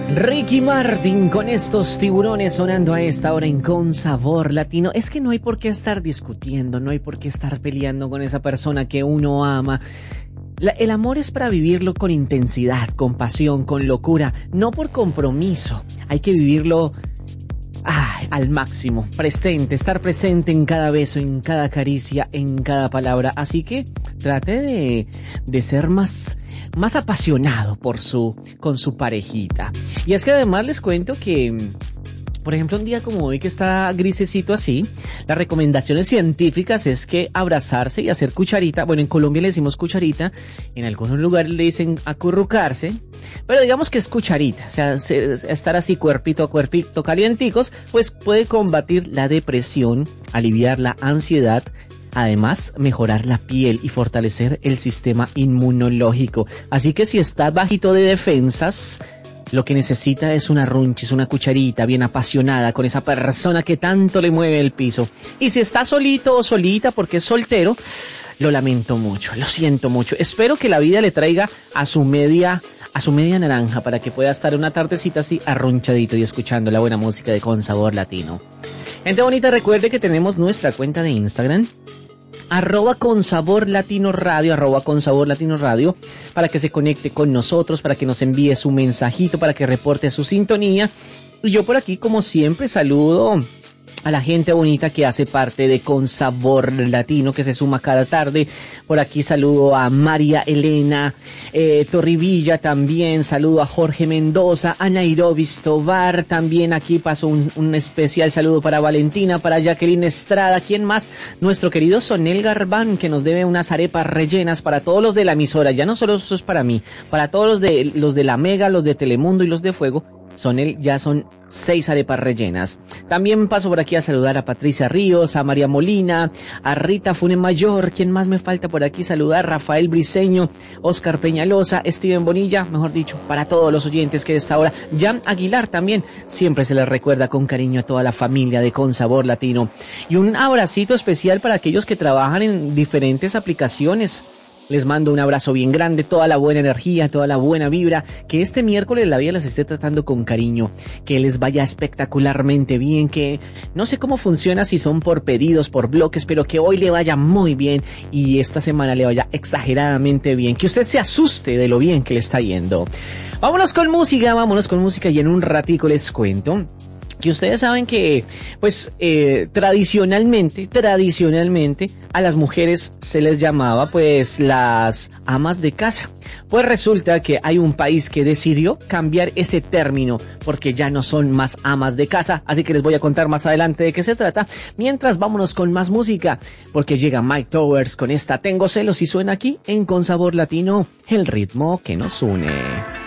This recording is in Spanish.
Ricky Martin con estos tiburones sonando a esta hora en Con Sabor Latino. Es que no hay por qué estar discutiendo, no hay por qué estar peleando con esa persona que uno ama. El amor es para vivirlo con intensidad, con pasión, con locura, no por compromiso. Hay que vivirlo al máximo, estar presente en cada beso, en cada caricia, en cada palabra. Así que trate de ser más apasionado con su parejita. Y es que además les cuento que, por ejemplo, un día como hoy que está grisecito así, las recomendaciones científicas es que abrazarse y hacer cucharita. Bueno, en Colombia le decimos cucharita, en algunos lugares le dicen acurrucarse, pero digamos que es cucharita, o sea, estar así cuerpito a cuerpito calienticos, pues puede combatir la depresión, aliviar la ansiedad, además mejorar la piel y fortalecer el sistema inmunológico. Así que si estás bajito de defensas, lo que necesita es una runchis, una cucharita bien apasionada con esa persona que tanto le mueve el piso. Y si está solito o solita porque es soltero, lo lamento mucho, lo siento mucho. Espero que la vida le traiga a su media naranja para que pueda estar una tardecita así arrunchadito y escuchando la buena música de Con Sabor Latino. Gente bonita, recuerde que tenemos nuestra cuenta de Instagram, @consaborlatinoradio, @consaborlatinoradio, para que se conecte con nosotros, para que nos envíe su mensajito, para que reporte su sintonía. Y yo por aquí, como siempre, saludo a la gente bonita que hace parte de Con Sabor Latino, que se suma cada tarde. Por aquí saludo a María Elena Torrivilla, también saludo a Jorge Mendoza, a Nairobi Tobar, también aquí paso un especial saludo para Valentina, para Jacqueline Estrada. ¿Quién más? Nuestro querido Sonel Garbán, que nos debe unas arepas rellenas para todos los de la emisora. Ya no solo eso es para mí, para todos los de la Mega, los de Telemundo y los de Fuego. Ya son 6 arepas rellenas. También paso por aquí a saludar a Patricia Ríos, a María Molina, a Rita Funemayor. ¿Quién más me falta por aquí saludar? Rafael Briceño, Oscar Peñalosa, Steven Bonilla, mejor dicho, para todos los oyentes que de esta hora. Jan Aguilar también, siempre se les recuerda con cariño a toda la familia de Con Sabor Latino. Y un abracito especial para aquellos que trabajan en diferentes aplicaciones. Les mando un abrazo bien grande, toda la buena energía, toda la buena vibra, que este miércoles la vida los esté tratando con cariño, que les vaya espectacularmente bien, que no sé cómo funciona, si son por pedidos, por bloques, pero que hoy le vaya muy bien y esta semana le vaya exageradamente bien, que usted se asuste de lo bien que le está yendo. Vámonos con música y en un ratico les cuento que ustedes saben que, pues, tradicionalmente, a las mujeres se les llamaba, pues, las amas de casa. Pues resulta que hay un país que decidió cambiar ese término, porque ya no son más amas de casa, así que les voy a contar más adelante de qué se trata. Mientras, vámonos con más música, porque llega Mike Towers con esta Tengo Celos y suena aquí en Con Sabor Latino, el ritmo que nos une.